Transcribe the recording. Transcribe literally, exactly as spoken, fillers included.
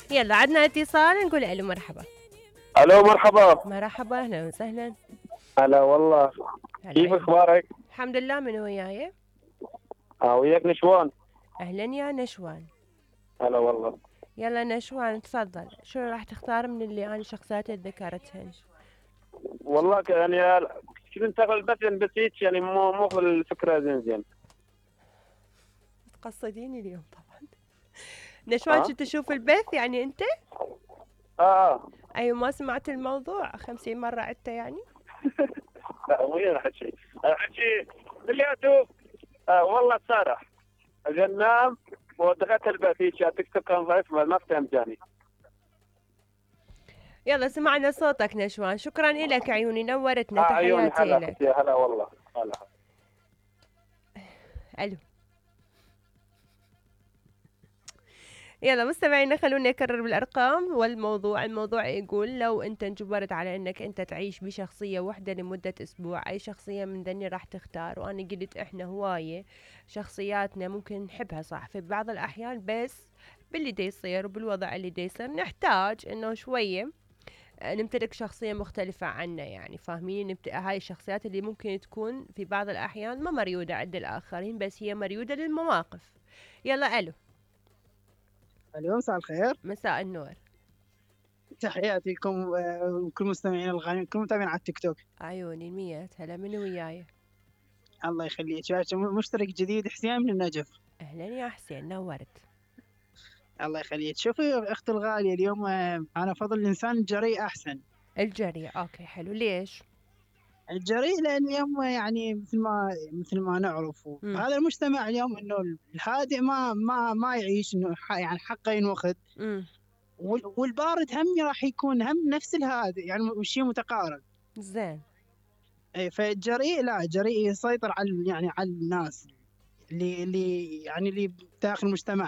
يلا عدنا اتصال، نقول الو مرحبا. الو مرحبا. مرحبا، اهلا وسهلا. هلا والله. هلا كيف عيون. اخبارك؟ الحمد لله، من وياي؟ اه وياك نشوان. اهلا يا نشوان. هلا والله. يلا نشوان تفضل، شو راح تختار من اللي انا شخصيات ذكرتهن؟ والله ك- يعني كنت انتقل بس بس هيك يعني مو مو الفكره زين زين. تقصديني اليوم طبعا. نشوان ها؟ شو تشوف البث يعني انت؟ اه اه. ايوه، ما سمعت الموضوع خمسين مرة عدته يعني. لا وين احكي؟ احكي كلياته. آه والله سارح. اجي نام ودخلت البيت هيك تيك توك كان ضعيف ما فهمت جاني. يلا سمعنا صوتك نشوان، شكرا لك عيوني، اه نورتنا، عيوني تحياتي هلا لك. اختي هلا والله هلا. الو. يلا مستمعينا، خلونا نكرر بالارقام والموضوع. الموضوع يقول لو انت انجبرت على انك انت تعيش بشخصية واحدة لمدة اسبوع، اي شخصية من ذني راح تختار؟ وانا قلت احنا هواية شخصياتنا ممكن نحبها صح في بعض الاحيان، بس باللي دي يصير وبالوضع اللي دي يصير نحتاج انه شوية آه، نمتلك شخصية مختلفة عنا، يعني فاهمين؟ نبت... هاي الشخصيات اللي ممكن تكون في بعض الأحيان ما مريودة عند الآخرين، بس هي مريودة للمواقف. يلا ألو. اليوم مساء الخير. مساء النور. تحياتي لكم آه، وكل مستمعين الغاليين، كل متابعين على التيك توك. عيوني المية، هلا من وياي؟ الله يخليك. شايف مشترك جديد حسين من النجف. أهلا يا حسين، نورت. الله يخليك. شوفي اختي الغالية، اليوم آه، انا افضل الانسان الجريء احسن. الجري، أوكي حلو، ليش؟ الجريء لان اليوم يعني مثل ما مثل ما نعرف مم. هذا المجتمع اليوم انه الهادئ ما ما ما يعيش، انه ح- يعني حقه ينوخذ. مم. وال- والبارد هم راح يكون هم نفس الهادئ، يعني شيء متقارب. زين. اي فالجريء لا، جريء يسيطر على يعني على الناس اللي اللي يعني اللي داخل المجتمع.